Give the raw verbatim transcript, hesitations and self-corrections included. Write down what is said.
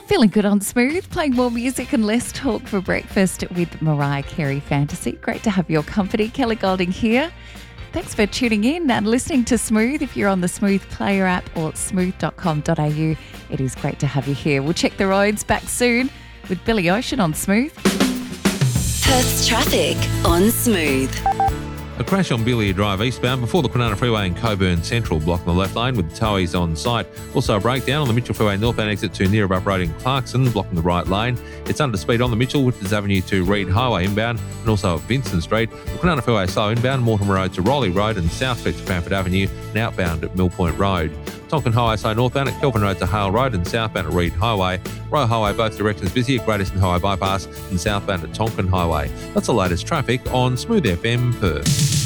Feeling good on Smooth, playing more music and less talk for breakfast with Mariah Carey Fantasy. Great to have your company. Kelly Golding here. Thanks for tuning in and listening to Smooth. If you're on the Smooth Player app or smooth dot com dot a u, it is great to have you here. We'll check the roads back soon with Billy Ocean on Smooth. Perth's traffic on Smooth. A crash on Billy Drive eastbound before the Kwinana Freeway in Coburn Central, blocking the left lane with the towies on site. Also a breakdown on the Mitchell Freeway northbound exit to Neerabup Road in Clarkson, blocking the right lane. It's under speed on the Mitchell, Whitford Avenue to Reed Highway inbound, and also at Vincent Street. The Kwinana Freeway slow inbound, Mortimer Road to Rowley Road and South Street to Cranford Avenue, and outbound at Mill Point Road. Tonkin Highway slow northbound at Kelvin Road to Hale Road and southbound at Reed Highway. Royal Highway both directions busy at Great Eastern Highway Bypass and southbound at Tonkin Highway. That's the latest traffic on Smooth F M Perth.